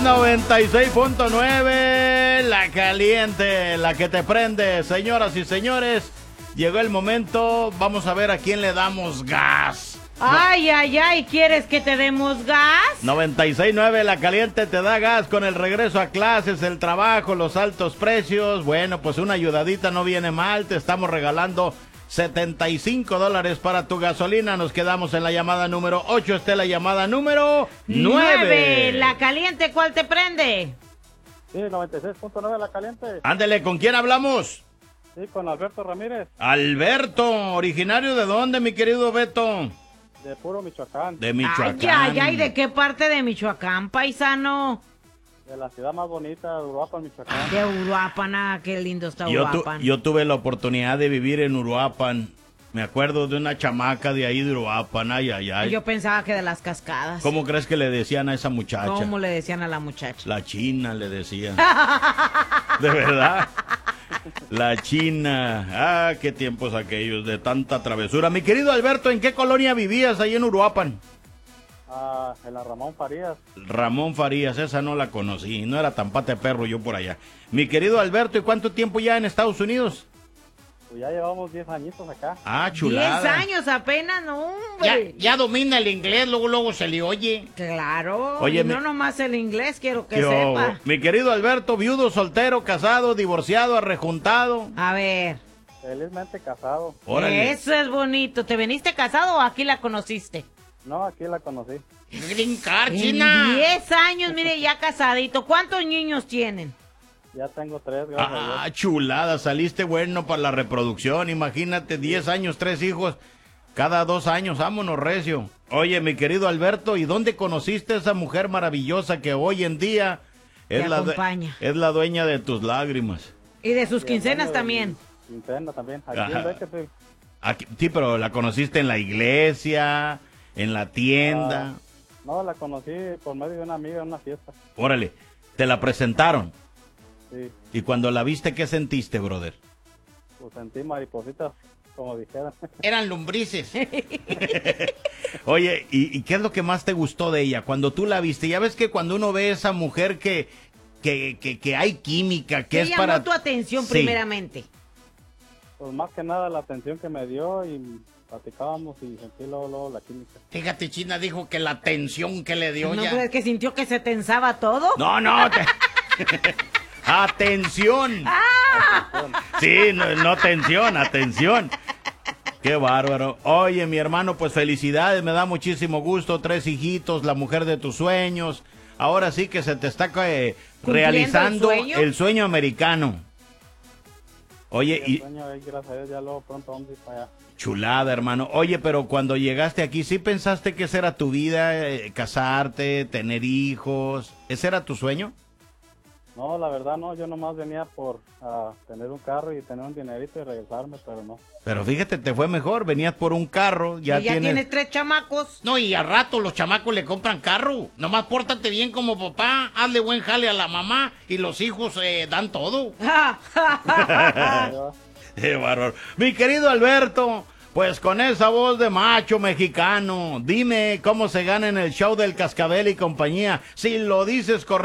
96.9, la caliente, la que te prende. Señoras y señores, llegó el momento. Vamos a ver a quién le damos gas. Ay, ay, ay, ¿quieres que te demos gas? 96.9, la caliente te da gas con el regreso a clases, el trabajo, los altos precios. Bueno, pues una ayudadita no viene mal. Te estamos regalando $75 para tu gasolina. Nos quedamos en la llamada número 8. Esta es la llamada número 9. La caliente, ¿cuál te prende? Sí, 96.9 la caliente. Ándele, ¿con quién hablamos? Sí, con Alberto Ramírez. Alberto, ¿originario de dónde, mi querido Beto? De puro Michoacán. De Michoacán. Ay, ay, ay, ¿de qué parte de Michoacán, paisano? De la ciudad más bonita de Uruapan, Michoacán. De Uruapan, qué lindo está Uruapan. Yo tuve la oportunidad de vivir en Uruapan. Me acuerdo de una chamaca de ahí de Uruapan, ay, ay, ay. Yo pensaba que de las cascadas. ¿Cómo crees que le decían a esa muchacha? ¿Cómo le decían a la muchacha? La china le decían. ¿De verdad? La china. Ah, qué tiempos aquellos de tanta travesura. Mi querido Alberto, ¿en qué colonia vivías ahí en Uruapan? En la Ramón Farías. Ramón Farías, esa no la conocí. No era tan pata de perro yo por allá. Mi querido Alberto, ¿y cuánto tiempo ya en Estados Unidos? Pues ya llevamos 10 añitos acá. Ah, chulada. 10 años apenas, no, hombre. Ya domina el inglés, luego se le oye. Claro. Oye, y no nomás el inglés, quiero que Yo, sepa. mi querido Alberto, viudo, soltero, casado, divorciado, arrejuntado. A ver. Felizmente casado. Órale. Eso es bonito. ¿Te veniste casado o aquí la conociste? No, aquí la conocí. Green card, En China. 10 años, mire, ya casadito. ¿Cuántos niños tienen? Ya tengo 3, gracias a Ah, Dios. chulada, saliste bueno para la reproducción. Imagínate, 10 años, 3 hijos. Cada 2 años, vámonos, recio. Oye, mi querido Alberto, ¿y dónde conociste a esa mujer maravillosa que hoy en día Te es acompaña. es la dueña de tus lágrimas? Y de sus Y el quincenas dueño de también. mi Quincena también. Aquí Ajá. en Beckett. Aquí, sí, pero la conociste en la iglesia, en la tienda. No, la conocí por medio de una amiga en una fiesta. Órale, te la presentaron. Sí, Y cuando la viste, ¿qué sentiste, brother? pues sentí maripositas, como dijeran. Eran lombrices. Oye, ¿y qué es lo que más te gustó de ella? Cuando tú la viste, ya ves que cuando uno ve a esa mujer que hay química, que ¿Qué es llamó para... tu atención Sí. primeramente? Pues más que nada la atención que me dio y platicábamos y sentí luego la química. Fíjate, China dijo que la tensión que le dio ¿No ya. crees que sintió que se tensaba todo? No, no. Atención. Sí, no tensión, atención. Qué bárbaro. Oye, mi hermano, pues felicidades, me da muchísimo gusto. 3 hijitos, la mujer de tus sueños. Ahora sí que se te está realizando el sueño americano. Oye, El y sueño ahí, gracias a Dios, ya luego pronto vamos a ir para allá. chulada, hermano. Oye, pero cuando llegaste aquí, ¿sí pensaste que esa era tu vida? Casarte, tener hijos. ¿Ese era tu sueño? No, la verdad no, yo nomás venía por tener un carro y tener un dinerito y regresarme, pero no. Pero fíjate, te fue mejor. Venías por un carro, ya Y ya tienes... tienes 3 chamacos. No, y al rato los chamacos le compran carro. Nomás pórtate bien como papá, hazle buen jale a la mamá y los hijos dan todo. Qué bárbaro. Mi querido Alberto, pues con esa voz de macho mexicano, dime cómo se gana en el show del Cascabel y compañía. Si lo dices correcto.